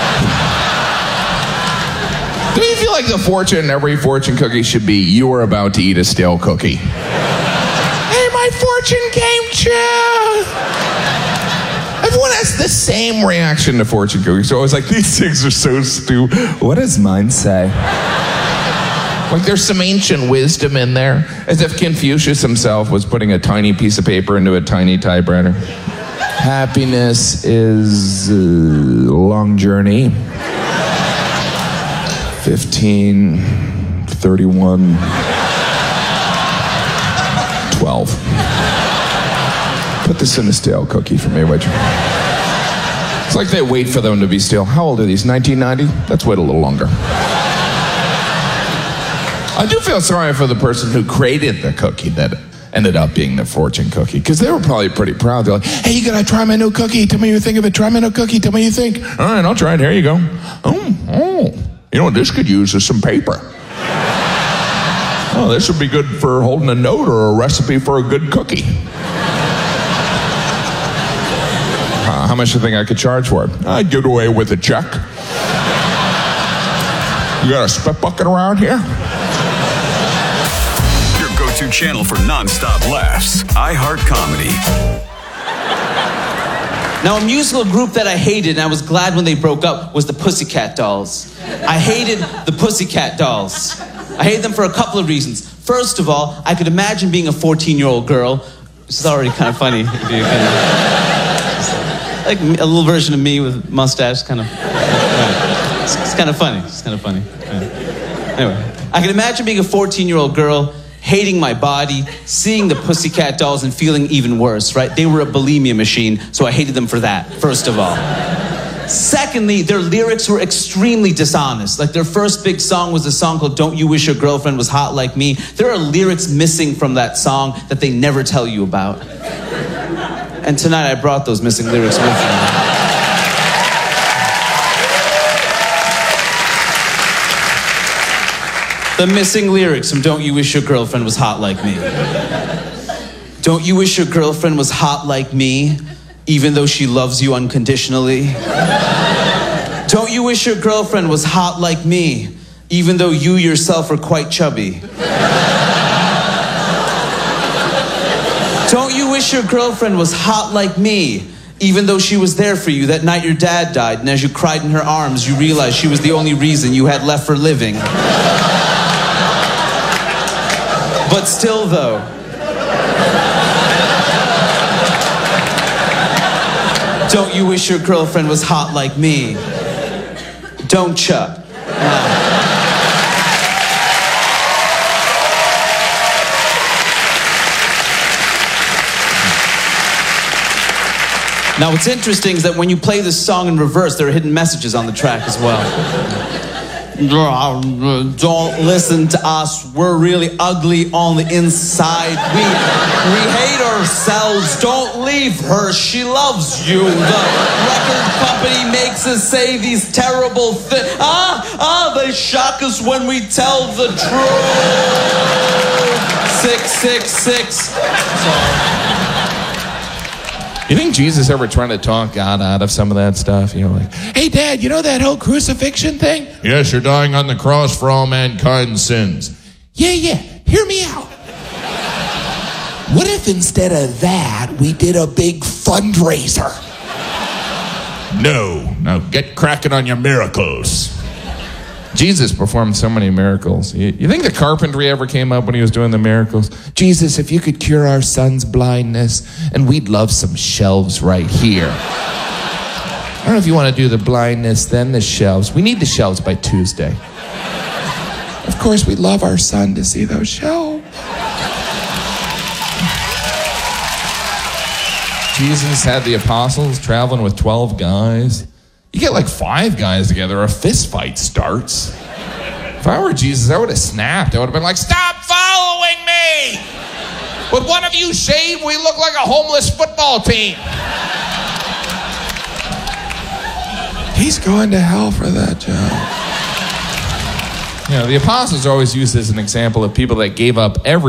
Do you feel like the fortune, every fortune cookie should be, you are about to eat a stale cookie? Hey, my fortune came true! Everyone has the same reaction to fortune cookies. So I was like, these things are so stupid. What does mine say? Like there's some ancient wisdom in there, as if Confucius himself was putting a tiny piece of paper into a tiny typewriter. Happiness is a long journey. fifteen, thirty-one, twelve. Put this in a stale cookie for me, would you? It's like they wait for them to be stale. How old are these, nineteen ninety? Let's wait a little longer. I do feel sorry for the person who created the cookie that ended up being the fortune cookie, because they were probably pretty proud. They're like, hey, you gotta try my new cookie. Tell me what you think of it. Try my new cookie. Tell me what you think. All right, I'll try it. Here you go. Oh, oh. You know what this could use is some paper. Oh, this would be good for holding a note or a recipe for a good cookie. Uh, how much do you think I could charge for it? I'd give it away with a check. You got a spit bucket around here? Your go-to channel for non-stop laughs. iHeart Comedy. Now, a musical group that I hated, and I was glad when they broke up, was the Pussycat Dolls. I hated the Pussycat Dolls. I hated them for a couple of reasons. First of all, I could imagine being a fourteen-year-old girl, which is already kind of funny. If you kind of, like a little version of me with mustache, kind of. It's, it's kind of funny. It's kind of funny. Anyway, I could imagine being a fourteen-year-old girl, hating my body, seeing the Pussycat Dolls and feeling even worse, right? They were a bulimia machine, so I hated them for that, first of all. Secondly, their lyrics were extremely dishonest. Like their first big song was a song called Don't You Wish Your Girlfriend Was Hot Like Me. There are lyrics missing from that song that they never tell you about. And tonight I brought those missing lyrics with me. The missing lyrics from Don't You Wish Your Girlfriend Was Hot Like Me. Don't you wish your girlfriend was hot like me, even though she loves you unconditionally? Don't you wish your girlfriend was hot like me, even though you yourself are quite chubby? Don't you wish your girlfriend was hot like me, even though she was there for you that night your dad died, and as you cried in her arms, you realized she was the only reason you had left for living? But still, though, don't you wish your girlfriend was hot like me? Don't ya? Now, what's interesting is that when you play this song in reverse, there are hidden messages on the track as well. Don't listen to us. We're really ugly on the inside. We we hate ourselves. Don't leave her. She loves you. The record company makes us say these terrible things. Ah, ah, they shock us when we tell the truth. Six, six, six. Sorry. You think Jesus ever tried to talk God out of some of that stuff? You know, like, hey, Dad, you know that whole crucifixion thing? Yes, you're dying on the cross for all mankind's sins. Yeah, yeah, hear me out. What if instead of that, we did a big fundraiser? No, now get cracking on your miracles. Jesus performed so many miracles. You, you think the carpentry ever came up when he was doing the miracles? Jesus, if you could cure our son's blindness, and we'd love some shelves right here. I don't know if you want to do the blindness, then the shelves. We need the shelves by Tuesday. Of course, we'd love our son to see those shelves. Jesus had the apostles traveling with twelve guys. You get like five guys together, a fist fight starts. If I were Jesus, I would have snapped. I would have been like, stop following me! With one of you shaved, we look like a homeless football team. He's going to hell for that job. You know, the apostles are always used as an example of people that gave up everything.